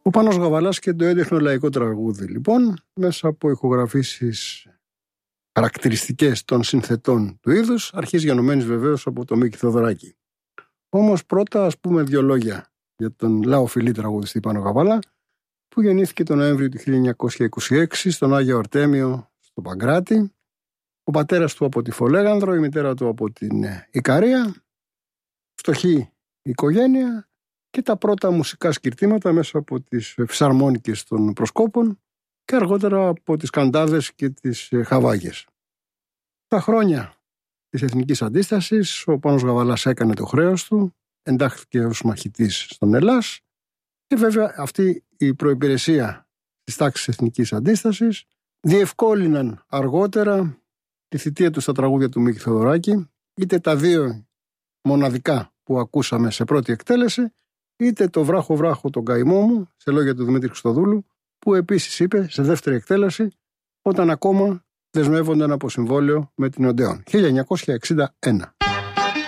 Ο Πάνος Γαβαλάς και το έντεχνο λαϊκό τραγούδι, λοιπόν, μέσα από ηχογραφήσεις χαρακτηριστικές των συνθετών του είδους, αρχής γενομένης βεβαίως από το Μίκη Θοδωράκη. Όμως πρώτα ας πούμε δύο λόγια για τον λαοφιλή τραγουδιστή Πάνο Γαβαλά, που γεννήθηκε τον Νοέμβριο του 1926 στον Άγιο Αρτέμιο στο Παγκράτη. Ο πατέρας του από τη Φολέγανδρο, η μητέρα του από την Ικαρία, φτωχή οικογένεια, και τα πρώτα μουσικά σκυρτήματα μέσα από τις φυσαρμόνικες των Προσκόπων και αργότερα από τις καντάδες και τις χαβάγες. Τα χρόνια της Εθνικής Αντίστασης ο Πάνος Γαβαλάς έκανε το χρέος του, εντάχθηκε ως μαχητής στον Ελλάς και βέβαια αυτή η προϋπηρεσία της τάξης Εθνικής Αντίστασης διευκόλυναν αργότερα τη θητεία του στα τραγούδια του Μίκη Θοδωράκη, είτε τα δύο μοναδικά που ακούσαμε σε πρώτη εκτέλεση, είτε το «Βράχο βράχο τον καημό μου» σε λόγια του Δημήτρη Χριστοδούλου, που επίσης είπε σε δεύτερη εκτέλεση όταν ακόμα δεσμεύονταν από συμβόλαιο με την Οντεόν, 1961.